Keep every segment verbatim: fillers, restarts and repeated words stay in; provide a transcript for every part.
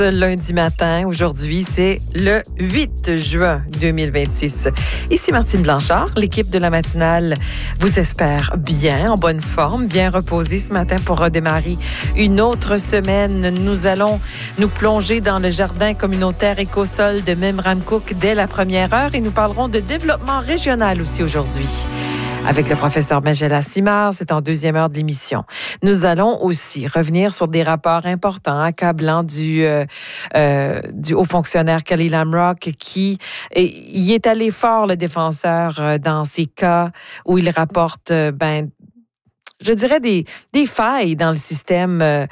Lundi matin, aujourd'hui, c'est le huit juin deux mille vingt-six. Ici Martine Blanchard, l'équipe de la matinale vous espère bien, en bonne forme, bien reposée ce matin pour redémarrer une autre semaine. Nous allons nous plonger dans le jardin communautaire Écosol de Memramcook dès la première heure et nous parlerons de développement régional aussi aujourd'hui. Avec le professeur Majella Simard, c'est en deuxième heure de l'émission. Nous allons aussi revenir sur des rapports importants, accablants du, euh, euh, du haut fonctionnaire Kelly Lamrock qui y est allé fort, le défenseur, euh, dans ces cas où il rapporte, euh, ben, je dirais des, des failles dans le système euh,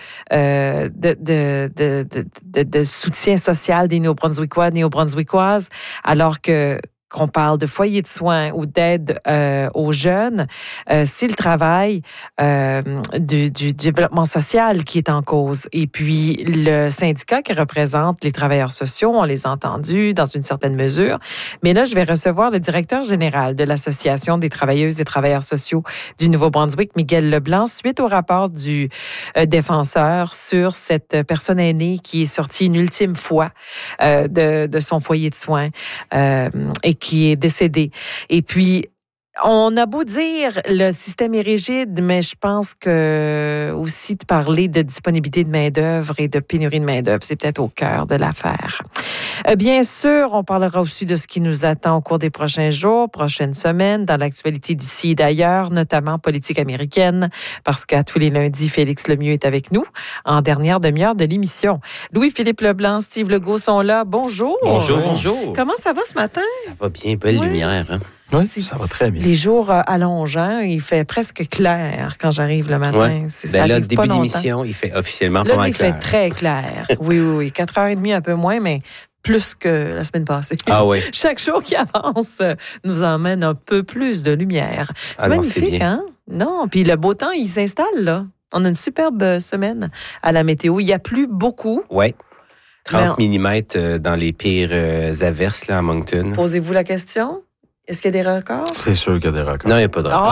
de, de, de, de, de, de soutien social des Néo-Brunswickois, Néo-Brunswickoises, alors que qu'on parle de foyers de soins ou d'aide euh, aux jeunes, euh, c'est le travail euh, du, du développement social qui est en cause. Et puis, le syndicat qui représente les travailleurs sociaux, on les a entendus dans une certaine mesure. Mais là, je vais recevoir le directeur général de l'Association des travailleuses et travailleurs sociaux du Nouveau-Brunswick, Miguel Leblanc, suite au rapport du euh, défenseur sur cette personne aînée qui est sortie une ultime fois euh, de, de son foyer de soins euh, et qui est décédé. Et puis, on a beau dire le système est rigide, mais je pense que aussi de parler de disponibilité de main-d'œuvre et de pénurie de main-d'œuvre, c'est peut-être au cœur de l'affaire. Bien sûr, on parlera aussi de ce qui nous attend au cours des prochains jours, prochaines semaines, dans l'actualité d'ici et d'ailleurs, notamment politique américaine, parce qu'à tous les lundis, Félix Lemieux est avec nous en dernière demi-heure de l'émission. Louis-Philippe Leblanc, Steve Legault sont là. Bonjour. Bonjour. Bonjour. Comment ça va ce matin? Ça va bien, belle oui. lumière, hein? Oui, ça va très bien. Les jours euh, allongeants, il fait presque clair quand j'arrive le matin. Ouais. C'est, ben ça là, début pas d'émission, il fait officiellement là, pas mal il clair. fait très clair. oui, oui, oui. quatre heures trente, un peu moins, mais plus que la semaine passée. Ah oui. Chaque jour qui avance nous emmène un peu plus de lumière. C'est Alors, magnifique, c'est bien. hein? Non, puis le beau temps, il s'installe, là. On a une superbe semaine à la météo. Il n'y a plus beaucoup. Oui. trente Mais... millimètres dans les pires euh, averses là, à Moncton. Posez-vous la question. Est-ce qu'il y a des records? C'est sûr qu'il y a des records. Non, il n'y a pas de records.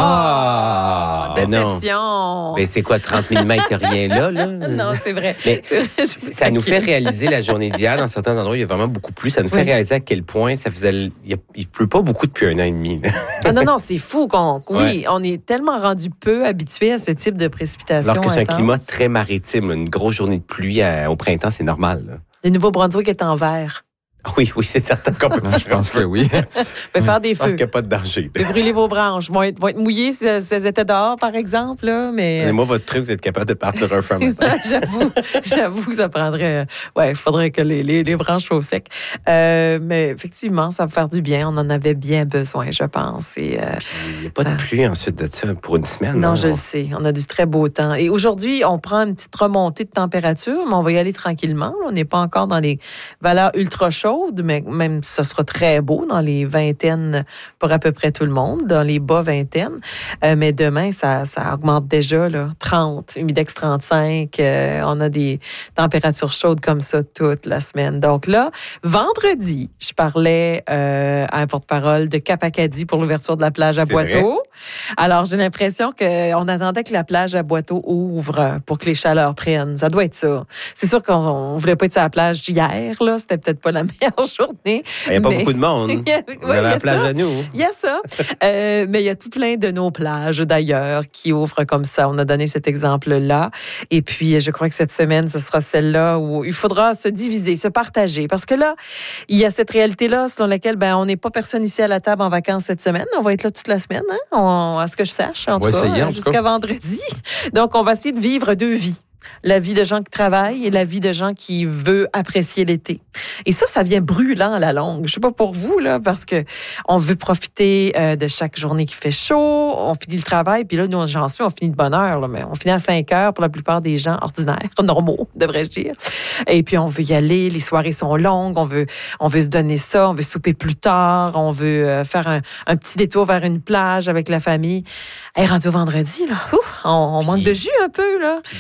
Ah! Ben déception! Non. Mais c'est quoi, trente millimètres, il n'y a rien là, là? Non, c'est vrai. Mais c'est vrai, ça nous fait réaliser la journée d'hier. Dans certains endroits, il y a vraiment beaucoup plus. Ça nous fait oui. réaliser à quel point ça faisait... Il ne pleut pas beaucoup depuis un an et demi. ah non, non, c'est fou. Qu'on... Oui, ouais. on est tellement rendu peu habitué à ce type de précipitation. Alors que c'est intense. un climat très maritime. Une grosse journée de pluie à... au printemps, c'est normal. Là. Le Nouveau-Brunswick est en vert. Oui, oui, c'est certain qu'on peut faire. Je pense que oui. peut faire des feux. Je pense qu'il n'y a pas de danger. Peut brûler vos branches. Vont être, vont être mouillées si, si elles étaient dehors, par exemple. Là, mais... mais moi, votre truc, vous êtes capable de partir un feu matin. j'avoue, j'avoue que ça prendrait... Ouais, il faudrait que les, les, les branches soient au sec. Euh, mais effectivement, ça va faire du bien. On en avait bien besoin, je pense. Et, euh, il n'y a pas ça... de pluie ensuite de ça pour une semaine. Non, hein, je on... le sais. On a du très beau temps. Et aujourd'hui, on prend une petite remontée de température, mais on va y aller tranquillement. On n'est pas encore dans les valeurs ultra chaudes, mais même ce sera très beau dans les vingtaines pour à peu près tout le monde, dans les bas vingtaines. Euh, mais demain, ça, ça augmente déjà, là, trente, humidex trente-cinq. Euh, on a des températures chaudes comme ça toute la semaine. Donc là, vendredi, je parlais euh, à un porte-parole de Cap-Acadie pour l'ouverture de la plage à C'est Boiteau. Vrai? Alors, j'ai l'impression qu'on attendait que la plage à Boiteau ouvre pour que les chaleurs prennent. Ça doit être ça. C'est sûr qu'on ne voulait pas être sur la plage hier, là. C'était peut-être pas la meilleure journée. Il n'y a pas mais... beaucoup de monde. il y a... On oui, avait la plage ça. à nous. Il y a ça. euh, mais il y a tout plein de nos plages, d'ailleurs, qui ouvrent comme ça. On a donné cet exemple-là. Et puis, je crois que cette semaine, ce sera celle-là où il faudra se diviser, se partager. Parce que là, il y a cette réalité-là selon laquelle ben, on n'est pas personne ici à la table en vacances cette semaine. On va être là toute la semaine, hein? on, à ce que je sache, en tout cas, essayer, en jusqu'à tout cas. vendredi. Donc, on va essayer de vivre deux vies. La vie de gens qui travaillent et la vie de gens qui veulent apprécier l'été. Et ça, ça vient brûlant à la longue. Je sais pas pour vous, là, parce que on veut profiter euh, de chaque journée qui fait chaud. On finit le travail, puis là, nous, j'en suis, on finit de bonne heure, là, mais on finit à cinq heures pour la plupart des gens ordinaires, normaux, devrais-je dire. Et puis, on veut y aller. Les soirées sont longues. On veut, on veut se donner ça. On veut souper plus tard. On veut euh, faire un, un petit détour vers une plage avec la famille. Et hey, rendu au vendredi, là, ouf, on, on manque de jus un peu, là. Bien, en bénéfice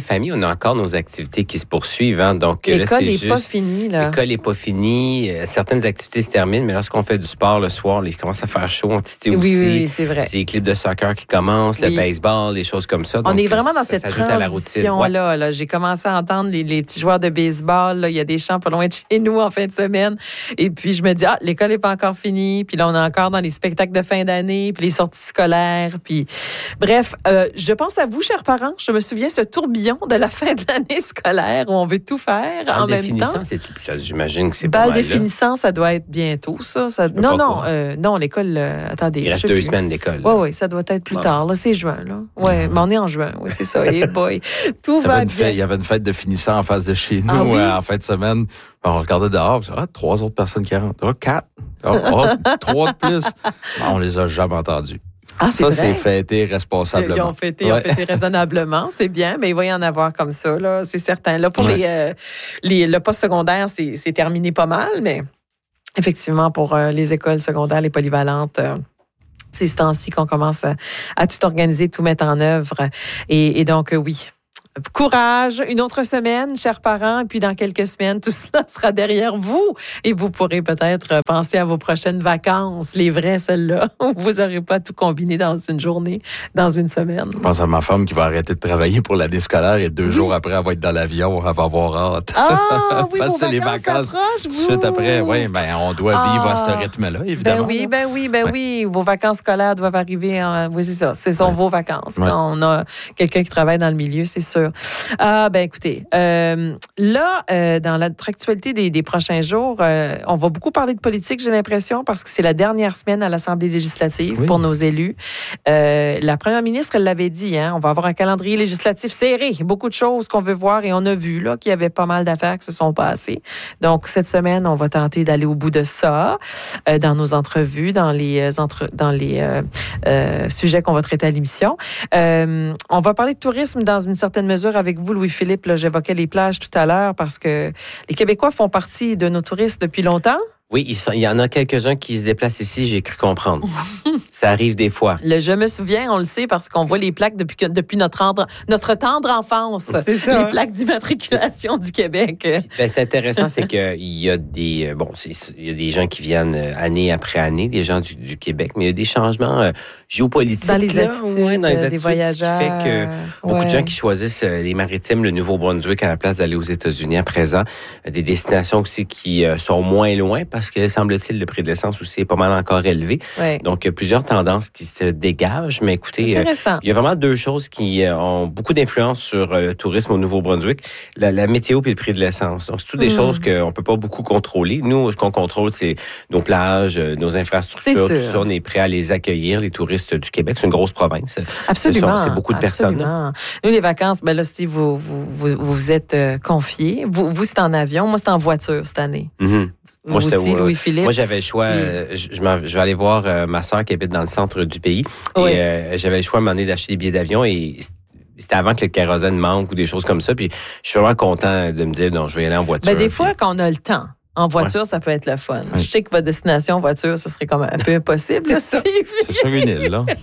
familles, on a encore nos activités qui se poursuivent. Hein, donc, l'école n'est pas finie. Là. L'école n'est pas finie. Certaines activités se terminent, mais lorsqu'on fait du sport le soir, il commence à faire chaud en Titi oui, aussi. Oui, oui, c'est vrai. C'est les clips de soccer qui commencent, oui. le baseball, des choses comme ça. Donc, on est vraiment dans ça, cette ça transition-là. Ouais. Là. J'ai commencé à entendre les, les petits joueurs de baseball. Là. Il y a des champs pas loin de chez nous en fin de semaine. Et puis, je me dis, ah, l'école n'est pas encore finie. Puis là, on est encore dans les spectacles de fin d'année, puis les sorties scolaires. Puis, bref, euh, je pense à vous, chers parents. Je me souviens ce tourbillon de la fin de l'année scolaire où on veut tout faire en, en même temps. C'est, ça, j'imagine que c'est Bal pas mal. définissant, ça doit être bientôt, ça. ça... Non, non, euh, non, l'école, euh, attendez. Il reste deux plus. semaines d'école. Oui, oui, ça doit être plus ouais. tard. Là, c'est juin, là. Oui, mm-hmm. mais on est en juin, oui, c'est ça. Et boy, tout va bien. Fête, il y avait une fête de finissant en face de chez nous ah, oui? euh, en fin de semaine. On regardait dehors, ah, trois autres personnes qui rentrent. Ah, quatre. Ah, ah, trois de plus. On les a jamais entendus. Ah, c'est ça, vrai? c'est fêté responsablement. Ils ont fêté, ouais. ont fêté raisonnablement, c'est bien, mais il va y en avoir comme ça, là, c'est certain. Là, pour ouais. les, euh, les, le post-secondaire, c'est, c'est terminé pas mal, mais effectivement, pour euh, les écoles secondaires, les polyvalentes, euh, c'est ce temps-ci qu'on commence à, à tout organiser, tout mettre en œuvre. Et, et donc, euh, oui. Courage, une autre semaine, chers parents, et puis dans quelques semaines, tout cela sera derrière vous et vous pourrez peut-être penser à vos prochaines vacances, les vraies, celles-là, où vous n'aurez pas tout combiné dans une journée, dans une semaine. Je pense à ma femme qui va arrêter de travailler pour l'année scolaire et deux oui. jours après, elle va être dans l'avion, elle va avoir hâte. Ah oui, Parce vos les vacances tout de suite après, oui, ben on doit ah, vivre à ce rythme-là, évidemment. Ben oui, ben oui, ben ouais. oui, vos vacances scolaires doivent arriver, en... oui, c'est ça, ce sont ouais. vos vacances. Ouais. Quand on a quelqu'un qui travaille dans le milieu, c'est sûr. Ah, ben écoutez, euh, là, euh, dans notre actualité des, des prochains jours, euh, on va beaucoup parler de politique, j'ai l'impression, parce que c'est la dernière semaine à l'Assemblée législative oui. pour nos élus. Euh, la première ministre, elle l'avait dit, hein, on va avoir un calendrier législatif serré. Beaucoup de choses qu'on veut voir et on a vu là qu'il y avait pas mal d'affaires qui se sont passées. Donc, cette semaine, on va tenter d'aller au bout de ça euh, dans nos entrevues, dans les, entre, dans les euh, euh, sujets qu'on va traiter à l'émission. Euh, on va parler de tourisme dans une certaine mesure avec vous, Louis-Philippe. Là, j'évoquais les plages tout à l'heure parce que les Québécois font partie de nos touristes depuis longtemps. Oui, il, sont, il y en a quelques-uns qui se déplacent ici, j'ai cru comprendre. Ça arrive des fois. Le je me souviens, on le sait parce qu'on voit les plaques depuis, depuis notre, tendre, notre tendre enfance. C'est ça. Les plaques d'immatriculation du Québec. Ben, c'est intéressant, c'est qu'il y a des bon, c'est, il y a des gens qui viennent année après année, des gens du, du Québec, mais il y a des changements euh, géopolitiques. Dans les attitudes, là, ouais, dans les des attitudes, voyageurs. Ce qui fait que beaucoup ouais. de gens qui choisissent les maritimes, le Nouveau-Brunswick à la place d'aller aux États-Unis à présent, des destinations aussi qui euh, sont moins loin parce que, semble-t-il, le prix de l'essence aussi est pas mal encore élevé. Ouais. Donc, il y a plusieurs tendances qui se dégagent. Mais écoutez, euh, il y a vraiment deux choses qui euh, ont beaucoup d'influence sur euh, le tourisme au Nouveau-Brunswick. La, la météo et le prix de l'essence. Donc, c'est toutes des mmh. choses qu'on peut pas beaucoup contrôler. Nous, ce qu'on contrôle, c'est nos plages, nos infrastructures, tout ça. On est prêt à les accueillir, les touristes du Québec. C'est une grosse province. Absolument. C'est, c'est beaucoup de Absolument. personnes. Nous, les vacances, ben là, Steve, vous vous, vous, vous êtes euh, confiés. Vous, vous, c'est en avion. Moi, c'est en voiture cette année. Mmh. Moi, aussi, euh, Louis-Philippe. Moi, j'avais le choix. Oui. Euh, je, je, je vais aller voir euh, ma sœur qui habite dans le centre du pays. Oui. Et euh, j'avais le choix à un moment donné d'acheter des billets d'avion et c'était avant que le kérosène manque ou des choses comme ça. Puis je suis vraiment content de me dire, non, je vais y aller en voiture. Ben, des puis... fois, quand on a le temps. En voiture, ouais. ça peut être le fun. Ouais. Je sais que votre destination en voiture, ça serait comme un peu impossible, là, Steve. C'est sur une île, là.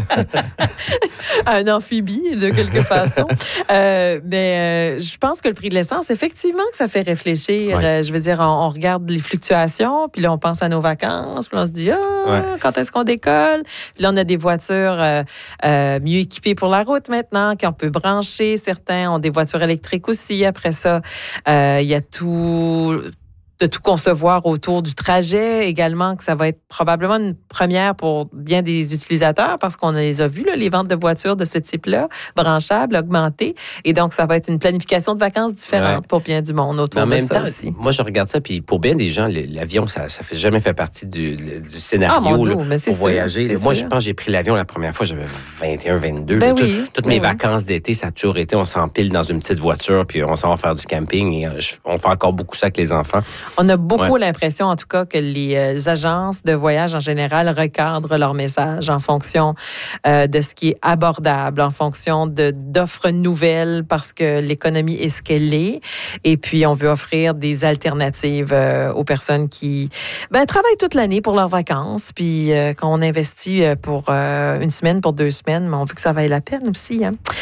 Un amphibie, de quelque façon. euh, mais euh, je pense que le prix de l'essence, effectivement, que ça fait réfléchir. Ouais. Euh, je veux dire, on, on regarde les fluctuations, puis là, on pense à nos vacances, puis là, on se dit, ah, oh, ouais. quand est-ce qu'on décolle? Puis là, on a des voitures euh, euh, mieux équipées pour la route maintenant, qu'on peut brancher. Certains ont des voitures électriques aussi. Après ça, il euh, y a tout... de tout concevoir autour du trajet également, que ça va être probablement une première pour bien des utilisateurs parce qu'on les a vus, là, les ventes de voitures de ce type-là, branchables, augmentées. Et donc, ça va être une planification de vacances différente ouais. pour bien du monde autour de ça temps, aussi. Moi, je regarde ça, puis pour bien des gens, l'avion, ça ça fait jamais fait partie du, du scénario ah, mon là, Dieu, mais c'est pour sûr, voyager. C'est moi, sûr. je pense que j'ai pris l'avion la première fois, j'avais vingt et un, vingt-deux. Ben là, oui, tout, toutes ben mes oui. vacances d'été, ça a toujours été, on s'empile dans une petite voiture, puis on s'en va faire du camping. Et je, on fait encore beaucoup ça avec les enfants. On a beaucoup ouais. l'impression, en tout cas, que les euh, agences de voyage en général recadrent leur message en fonction euh, de ce qui est abordable, en fonction de, d'offres nouvelles parce que l'économie est ce qu'elle est. Et puis, on veut offrir des alternatives euh, aux personnes qui ben, travaillent toute l'année pour leurs vacances. Puis, euh, quand on investit pour euh, une semaine, pour deux semaines, mais on veut que ça vaille la peine aussi. Hein.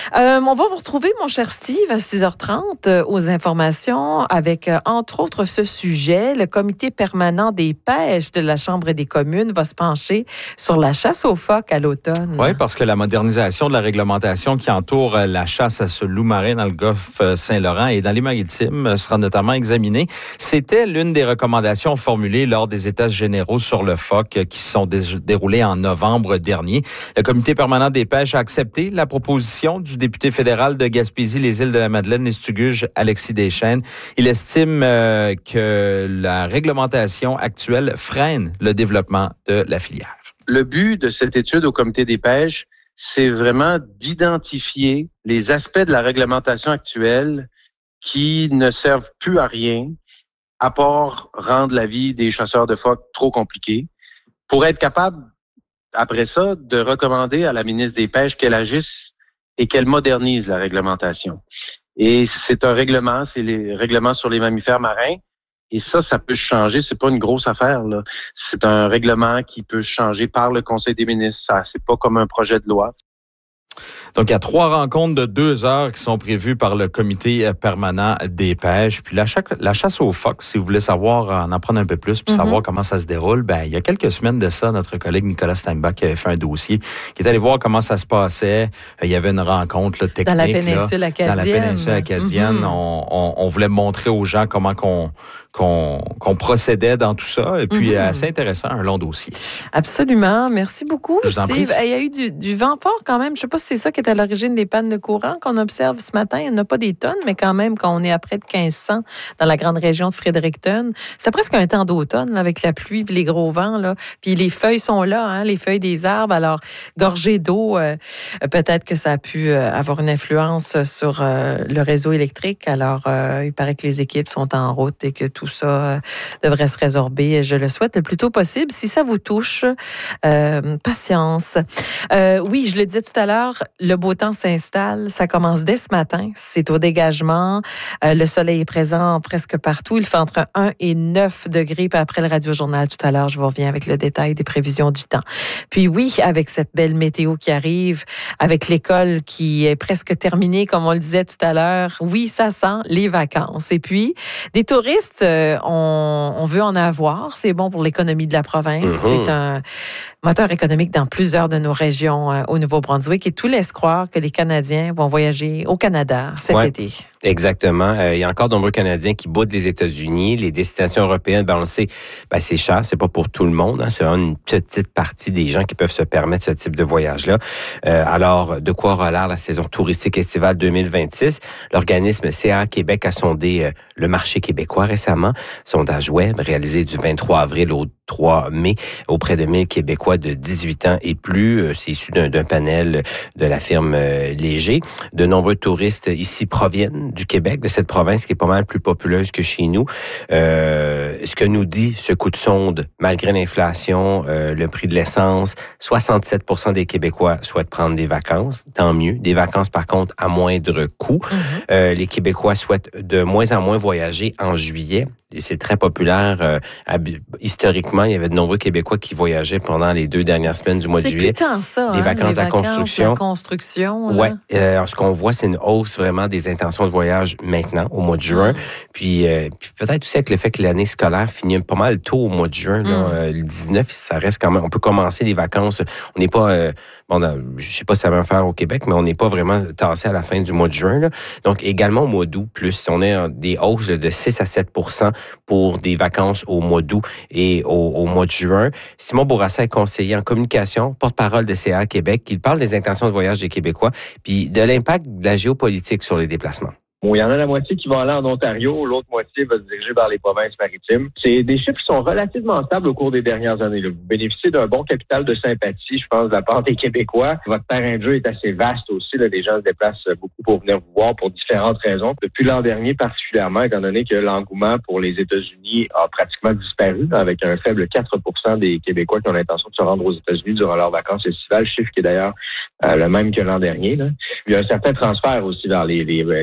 Euh, on va vous retrouver, mon cher Steve, à six heures trente euh, aux informations avec, euh, entre autres, ce sujet. Le comité permanent des pêches de la Chambre des communes va se pencher sur la chasse aux phoques à l'automne. Oui, parce que la modernisation de la réglementation qui entoure la chasse à ce loup marin dans le golfe Saint-Laurent et dans les maritimes sera notamment examinée. C'était l'une des recommandations formulées lors des États généraux sur le phoque qui se sont dé- déroulés en novembre dernier. Le comité permanent des pêches a accepté la proposition du député fédéral de Gaspésie, les îles de la Madeleine, Estiguge, Alexis Deschênes. Il estime euh, que la réglementation actuelle freine le développement de la filière. Le but de cette étude au comité des pêches, c'est vraiment d'identifier les aspects de la réglementation actuelle qui ne servent plus à rien, à part rendre la vie des chasseurs de phoques trop compliquée, pour être capable, après ça, de recommander à la ministre des Pêches qu'elle agisse et qu'elle modernise la réglementation. Et c'est un règlement, c'est les règlements sur les mammifères marins. Et ça, ça peut changer. C'est pas une grosse affaire, là. C'est un règlement qui peut changer par le Conseil des ministres. Ça, c'est pas comme un projet de loi. Donc, il y a trois rencontres de deux heures qui sont prévues par le comité permanent des pêches. Puis la, chaque, la chasse aux phoques, si vous voulez savoir, en apprendre un peu plus, puis mm-hmm. savoir comment ça se déroule, ben il y a quelques semaines de ça, notre collègue Nicolas Steinbach qui avait fait un dossier, qui est allé voir comment ça se passait. Il y avait une rencontre là, technique. Dans la péninsule là, acadienne. Dans la péninsule acadienne. Mm-hmm. On, on, on voulait montrer aux gens comment qu'on qu'on, qu'on procédait dans tout ça. Et puis, mm-hmm. assez intéressant, un long dossier. Absolument. Merci beaucoup, Je vous en Steve. prie. Il y a eu du, du vent fort quand même. Je ne sais pas si c'est ça qui est à l'origine des pannes de courant qu'on observe ce matin. Il n'y en a pas des tonnes, mais quand même, quand on est à près de quinze cents dans la grande région de Fredericton, c'est presque un temps d'automne là, avec la pluie et les gros vents. Là. Puis les feuilles sont là, hein, les feuilles des arbres. Alors, gorgées d'eau, euh, peut-être que ça a pu euh, avoir une influence sur euh, le réseau électrique. Alors, euh, il paraît que les équipes sont en route et que tout ça euh, devrait se résorber. Je le souhaite le plus tôt possible. Si ça vous touche, euh, patience. Euh, oui, je le disais tout à l'heure, le beau temps s'installe. Ça commence dès ce matin. C'est au dégagement. Euh, le soleil est présent presque partout. Il fait entre un et neuf degrés. Puis après le radio-journal tout à l'heure, je vous reviens avec le détail des prévisions du temps. Puis oui, avec cette belle météo qui arrive, avec l'école qui est presque terminée, comme on le disait tout à l'heure, oui, ça sent les vacances. Et puis, des touristes, euh, on, on veut en avoir. C'est bon pour l'économie de la province. Mm-hmm. C'est un moteur économique dans plusieurs de nos régions euh, au Nouveau-Brunswick. Et tout laisse croire que les Canadiens vont voyager au Canada cet ouais. été. Exactement. Euh, il y a encore de nombreux Canadiens qui boudent les États-Unis. Les destinations européennes, ben on le sait, ben c'est cher. C'est pas pour tout le monde. Hein. C'est vraiment une petite partie des gens qui peuvent se permettre ce type de voyage-là. Euh, alors, de quoi aura l'air la saison touristique estivale deux mille vingt-six? L'organisme C A Québec a sondé euh, le marché québécois récemment. Sondage web réalisé du vingt-trois avril au trois mai auprès de mille Québécois de dix-huit ans et plus. C'est issu d'un, d'un panel de la firme euh, Léger. De nombreux touristes ici proviennent du Québec, de cette province qui est pas mal plus populeuse que chez nous. Euh, ce que nous dit ce coup de sonde, malgré l'inflation, euh, le prix de l'essence, soixante-sept pour cent des Québécois souhaitent prendre des vacances. Tant mieux. Des vacances, par contre, à moindre coût. Mm-hmm. Euh, les Québécois souhaitent de moins en moins voyager en juillet. Et c'est très populaire. Euh, historiquement, il y avait de nombreux Québécois qui voyageaient pendant les deux dernières semaines du mois c'est de juillet. C'est tout ça, les hein, vacances les de la vacances, construction. La construction. Ouais. Euh, ce qu'on voit, c'est une hausse vraiment des intentions de voyage maintenant, au mois de juin. Mm. Puis, euh, puis peut-être aussi avec le fait que l'année scolaire finit pas mal tôt au mois de juin. Là, mm. euh, le dix-neuf, ça reste quand même. On peut commencer les vacances. On n'est pas. Euh, bon, dans, je sais pas si ça va faire au Québec, mais on n'est pas vraiment tassé à la fin du mois de juin. Là. Donc également au mois d'août, plus on a des hausses de six à sept pour cent pour des vacances au mois d'août et au, au mois de juin. Simon Bourassa est conseiller en communication, porte-parole de C A Québec. Il parle des intentions de voyage des Québécois puis de l'impact de la géopolitique sur les déplacements. Bon, il y en a la moitié qui vont aller en Ontario, l'autre moitié va se diriger vers les provinces maritimes. C'est des chiffres qui sont relativement stables au cours des dernières années. Là. Vous bénéficiez d'un bon capital de sympathie, je pense, de la part des Québécois. Votre terrain de jeu est assez vaste aussi. Là. Les gens se déplacent beaucoup pour venir vous voir pour différentes raisons. Depuis l'an dernier particulièrement, étant donné que l'engouement pour les États-Unis a pratiquement disparu, avec un faible quatre pour cent des Québécois qui ont l'intention de se rendre aux États-Unis durant leurs vacances estivales, chiffre qui est d'ailleurs euh, le même que l'an dernier. Là. Il y a un certain transfert aussi vers les, les, les provinces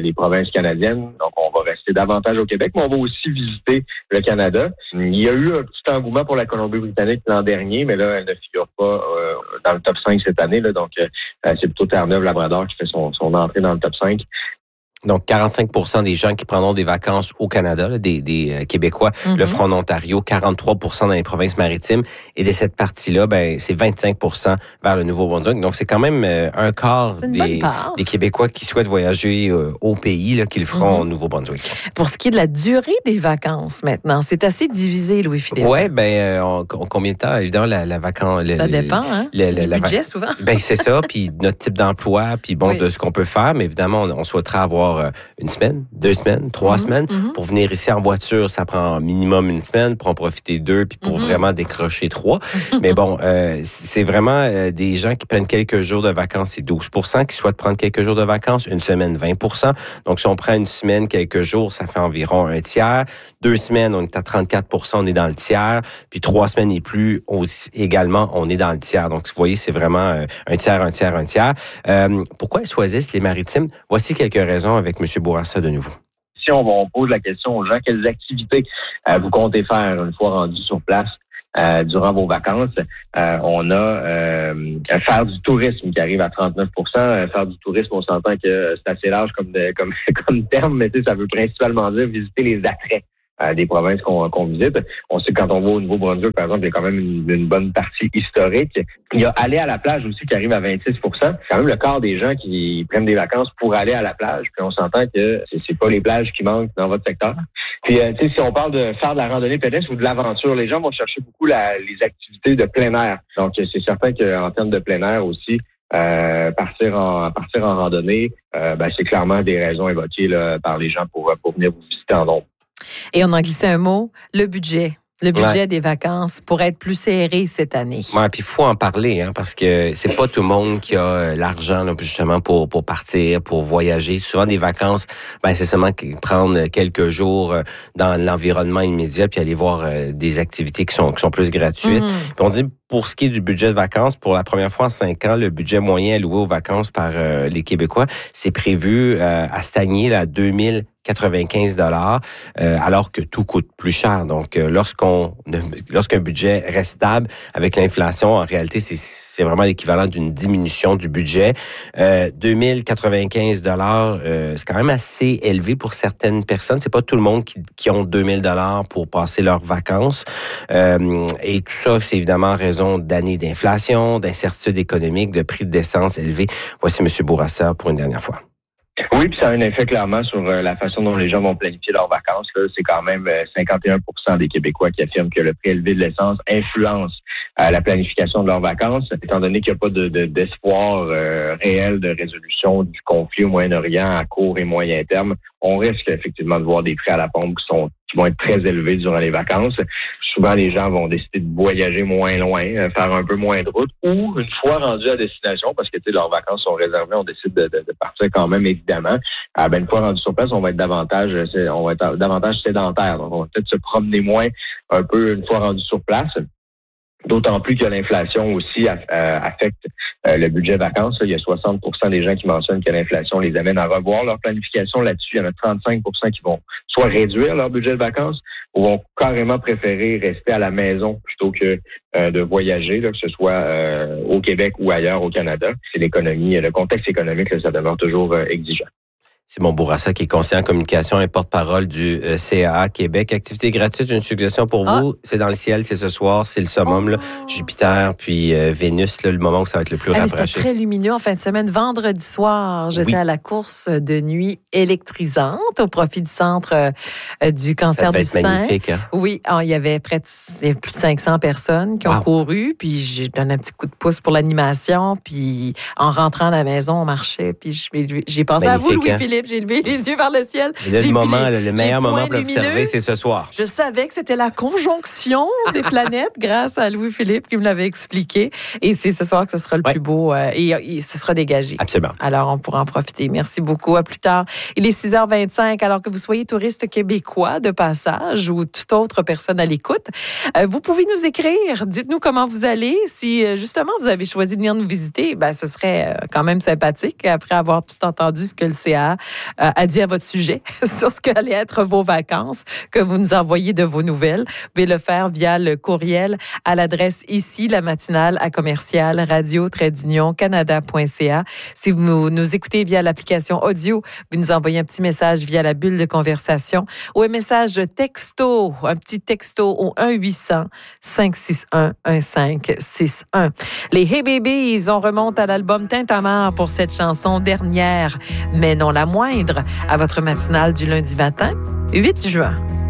provinces canadiennes. Donc, on va rester davantage au Québec, mais on va aussi visiter le Canada. Il y a eu un petit engouement pour la Colombie-Britannique l'an dernier, mais là, elle ne figure pas euh, dans le top cinq cette année. Là, donc, euh, c'est plutôt Terre-Neuve-Labrador qui fait son, son entrée dans le top cinq. Donc, quarante-cinq pour cent des gens qui prendront des vacances au Canada, là, des, des euh, Québécois, mm-hmm. le feront en Ontario, quarante-trois pour cent dans les provinces maritimes. Et de cette partie-là, ben, c'est vingt-cinq pour cent vers le Nouveau-Brunswick. Donc, c'est quand même euh, un quart des, des Québécois qui souhaitent voyager euh, au pays, là, qui le feront mm-hmm. au Nouveau-Brunswick. Pour ce qui est de la durée des vacances maintenant, c'est assez divisé, Louis-Philippe. Oui, ben, euh, on, combien de temps? Évidemment, la, la vacance... Le, ça dépend, hein? Le, le, du la, budget, souvent. Ben, c'est ça, puis notre type d'emploi, puis bon, oui. de ce qu'on peut faire. Mais évidemment, on, on souhaiterait avoir une semaine, deux semaines, trois mm-hmm. semaines. Mm-hmm. Pour venir ici en voiture, ça prend minimum une semaine pour en profiter deux, puis pour mm-hmm. vraiment décrocher trois. Mais bon, euh, c'est vraiment euh, des gens qui prennent quelques jours de vacances, c'est douze pour cent qui souhaitent prendre quelques jours de vacances. Une semaine, vingt pour cent. Donc, si on prend une semaine, quelques jours, ça fait environ un tiers. Deux semaines, on est à trente-quatre pour cent, on est dans le tiers. Puis trois semaines et plus, aussi, également, on est dans le tiers. Donc, vous voyez, c'est vraiment euh, un tiers, un tiers, un tiers. Euh, pourquoi ils choisissent les maritimes? Voici quelques raisons avec M. Bourassa de nouveau. Si on, on pose la question aux gens, quelles activités euh, vous comptez faire une fois rendus sur place euh, durant vos vacances? Euh, on a euh, faire du tourisme qui arrive à trente-neuf pour cent. Faire du tourisme, on s'entend que c'est assez large comme, de, comme, comme terme, mais tu sais, ça veut principalement dire visiter les attraits Euh, des provinces qu'on, qu'on visite. On sait que quand on va au Nouveau-Brunswick, par exemple, il y a quand même une, une bonne partie historique. Il y a aller à la plage aussi qui arrive à vingt-six pour cent. C'est quand même le quart des gens qui prennent des vacances pour aller à la plage. Puis on s'entend que c'est, c'est pas les plages qui manquent dans votre secteur. Puis, euh, tu sais, si on parle de faire de la randonnée pédestre ou de l'aventure, les gens vont chercher beaucoup la, les activités de plein air. Donc, c'est certain qu'en termes de plein air aussi, Euh, partir en partir en randonnée, euh, ben, c'est clairement des raisons évoquées là, par les gens pour, pour venir vous visiter en nombre. Et on en glissé un mot, le budget. Le budget ouais. des vacances pourrait être plus serré cette année. Ouais, puis il faut en parler, hein, parce que c'est pas tout le monde qui a l'argent là, justement pour pour partir, pour voyager. Souvent des vacances, ben c'est seulement prendre quelques jours dans l'environnement immédiat puis aller voir euh, des activités qui sont qui sont plus gratuites. Mm. Puis on dit pour ce qui est du budget de vacances, pour la première fois en cinq ans, le budget moyen alloué aux vacances par euh, les Québécois, c'est prévu euh, à stagner là, à deux mille quatre-vingt-quinze dollars, euh, alors que tout coûte plus cher. Donc, euh, lorsqu'on, lorsqu'un budget reste stable avec l'inflation, en réalité, c'est, c'est vraiment l'équivalent d'une diminution du budget. Euh, deux mille quatre-vingt-quinze dollars, euh, c'est quand même assez élevé pour certaines personnes. C'est pas tout le monde qui, qui ont deux mille dollars pour passer leurs vacances. Euh, et tout ça, c'est évidemment en raison d'années d'inflation, d'incertitudes économiques, de prix d'essence élevés. Voici M. Bourassa pour une dernière fois. Oui, puis ça a un effet clairement sur euh, la façon dont les gens vont planifier leurs vacances. Là. C'est quand même euh, cinquante et un pour cent des Québécois qui affirment que le prix élevé de l'essence influence euh, la planification de leurs vacances. Étant donné qu'il n'y a pas de, de, d'espoir euh, réel de résolution du conflit au Moyen-Orient à court et moyen terme, on risque effectivement de voir des prix à la pompe qui sont qui vont être très élevés durant les vacances. Souvent, les gens vont décider de voyager moins loin, faire un peu moins de route, ou une fois rendus à destination, parce que tu sais, leurs vacances sont réservées, on décide de, de, de partir quand même, évidemment. Ah, ben, une fois rendus sur place, on va être davantage, on va être davantage sédentaire. Donc, on va peut-être se promener moins un peu une fois rendus sur place. D'autant plus que l'inflation aussi affecte le budget vacances. Il y a soixante pour cent des gens qui mentionnent que l'inflation les amène à revoir leur planification. Là-dessus, il y en a trente-cinq pour cent qui vont soit réduire leur budget de vacances ou vont carrément préférer rester à la maison plutôt que euh, de voyager, là, que ce soit euh, au Québec ou ailleurs au Canada. C'est l'économie, le contexte économique, là, ça demeure toujours euh, exigeant. Simon Bourassa, qui est conseiller en communication et porte-parole du euh, C A A Québec. Activité gratuite, j'ai une suggestion pour ah. vous. C'est dans le ciel, c'est ce soir, c'est le summum, oh. là, Jupiter, puis euh, Vénus, là, le moment où ça va être le plus ah, rapproché. C'était très lumineux en fin de semaine. Vendredi soir, j'étais oui. à la course de nuit électrisante au profit du Centre euh, du cancer du sein. Magnifique, hein? Oui, alors, il y avait près de il y avait plus de cinq cents personnes qui ont wow. couru, puis j'ai donné un petit coup de pouce pour l'animation, puis en rentrant à la maison, on marchait, puis j'ai, j'ai pensé magnifique, à vous, Louis-Philippe. Hein? J'ai levé les yeux vers le ciel. Et là, j'ai le moment, les, le meilleur moment pour l'observer, c'est ce soir. Je savais que c'était la conjonction des planètes grâce à Louis-Philippe qui me l'avait expliqué. Et c'est ce soir que ce sera le ouais. plus beau euh, et, et ce sera dégagé. Absolument. Alors, on pourra en profiter. Merci beaucoup. À plus tard. Il est six heures vingt-cinq. Alors que vous soyez touriste québécois de passage ou toute autre personne à l'écoute, euh, vous pouvez nous écrire. Dites-nous comment vous allez. Si, justement, vous avez choisi de venir nous visiter, ben, ce serait quand même sympathique après avoir tout entendu ce que le C A A euh, a dit à votre sujet sur ce qu'allaient être vos vacances, que vous nous envoyez de vos nouvelles. Vous pouvez le faire via le courriel à l'adresse ici, la matinale à commercial radio trait d'union canada point c a. Si vous nous écoutez via l'application audio, vous nous envoyez un petit message via la bulle de conversation ou un message texto, un petit texto au un huit cents cinq six un un cinq six un. Les Hey Babies, on remonte à l'album Tintamarre pour cette chanson dernière, mais non la moindre, à votre matinale du lundi matin, huit juin.